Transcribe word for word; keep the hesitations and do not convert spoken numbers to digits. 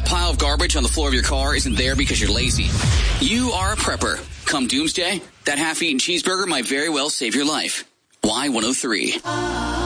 pile of garbage on the floor of your car isn't there because you're lazy. You are a prepper. Come doomsday, that half-eaten cheeseburger might very well save your life. Y one oh three.